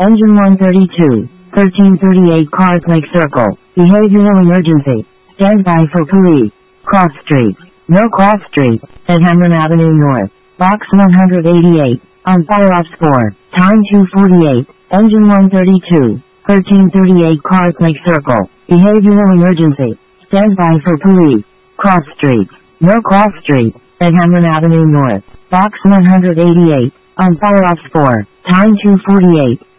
Engine 132, 1338 Clark Lake Circle, behavioral emergency. Stand by for police. Cross Street, no Cross Street, at Hamlin Avenue North, Box 188, on fire off score, time 2:48, Engine 132, 1338 Clark Lake Circle, behavioral emergency. Stand by for police. Cross Street, no Cross Street, at Hamlin Avenue North, Box 188, on fire off score, time 2:48.